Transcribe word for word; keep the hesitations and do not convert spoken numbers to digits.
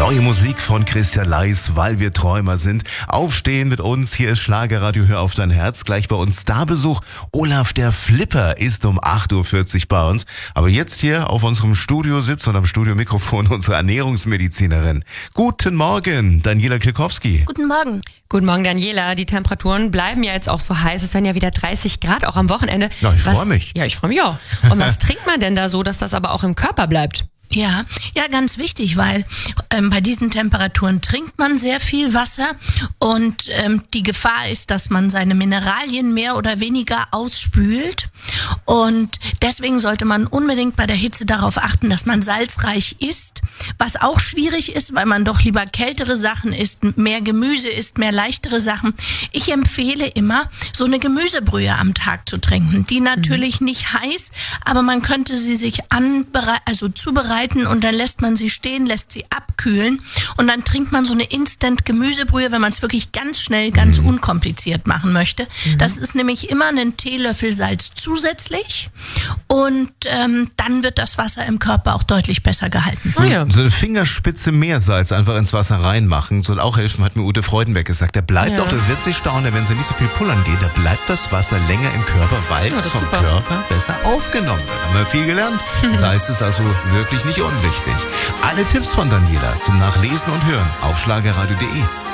Neue Musik von Christian Leis, weil wir Träumer sind. Aufstehen mit uns, hier ist Schlagerradio, hör auf dein Herz. Gleich bei uns Starbesuch. Olaf der Flipper ist um acht Uhr vierzig bei uns. Aber jetzt hier auf unserem Studiositz und am Studiomikrofon unsere Ernährungsmedizinerin. Guten Morgen, Daniela Klikowski. Guten Morgen. Guten Morgen, Daniela. Die Temperaturen bleiben ja jetzt auch so heiß. Es werden ja wieder dreißig Grad, auch am Wochenende. Ja, ich freue mich. Ja, ich freue mich auch. Und was trinkt man denn da so, dass das aber auch im Körper bleibt? Ja, ja, ganz wichtig, weil ähm, bei diesen Temperaturen trinkt man sehr viel Wasser und ähm, die Gefahr ist, dass man seine Mineralien mehr oder weniger ausspült und deswegen sollte man unbedingt bei der Hitze darauf achten, dass man salzreich isst, was auch schwierig ist, weil man doch lieber kältere Sachen isst, mehr Gemüse isst, mehr leichtere Sachen. Ich empfehle immer, so eine Gemüsebrühe am Tag zu trinken, die natürlich mhm. nicht heiß, aber man könnte sie sich anberei- also zubereiten und dann lässt man sie stehen, lässt sie abkühlen und dann trinkt man so eine Instant-Gemüsebrühe, wenn man es wirklich ganz schnell, ganz mhm. unkompliziert machen möchte. Mhm. Das ist nämlich immer einen Teelöffel Salz zusätzlich und ähm, dann wird das Wasser im Körper auch deutlich besser gehalten. So, so eine Fingerspitze Meersalz einfach ins Wasser reinmachen, soll auch helfen, hat mir Ute Freudenberg gesagt. Der bleibt ja. doch, der wird sich staunen, wenn sie nicht so viel pullern geht, da bleibt das Wasser länger im Körper, weil ja, es vom super. Körper besser aufgenommen wird. Haben wir viel gelernt. Salz ist also wirklich nicht unwichtig. Alle Tipps von Daniela zum Nachlesen und Hören auf schlagerradio punkt de.